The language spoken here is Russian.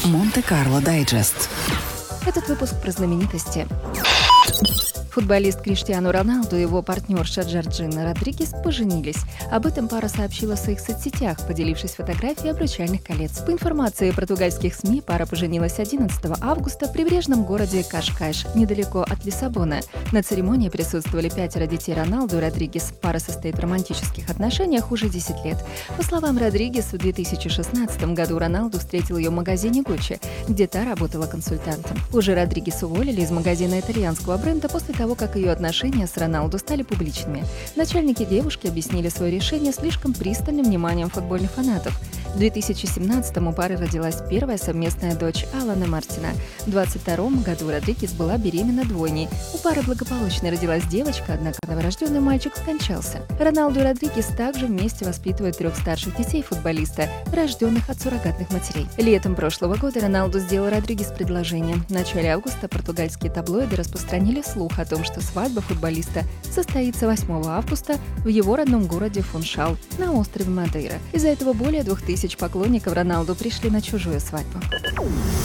Монте-Карло Дайджест. Этот выпуск про знаменитости. Футболист Криштиану Роналду и его партнерша Джорджина Родригес поженились. Об этом пара сообщила в своих соцсетях, поделившись фотографией обручальных колец. По информации португальских СМИ, пара поженилась 11 августа в прибрежном городе Кашкайш, недалеко от Лиссабона. На церемонии присутствовали 5 детей Роналду и Родригес. Пара состоит в романтических отношениях уже 10 лет. По словам Родригес, в 2016 году Роналду встретил ее в магазине Гуччи, где та работала консультантом. Позже Родригес уволили из магазина итальянского бренда после того, как ее отношения с Роналду стали публичными. Начальники девушки объяснили свое решение слишком пристальным вниманием футбольных фанатов. В 2017-м у пары родилась первая совместная дочь Алана Мартина. В 2022 году Родригес была беременна двойней. У пары благополучно родилась девочка, однако новорожденный мальчик скончался. Роналду и Родригес также вместе воспитывают 3 старших детей футболиста, рожденных от суррогатных матерей. Летом прошлого года Роналду сделал Родригес предложение. В начале августа португальские таблоиды распространили слух о том, что свадьба футболиста состоится 8 августа в его родном городе Фуншал на острове Мадейра. Из-за этого более 2000 поклонников Роналду пришли на чужую свадьбу.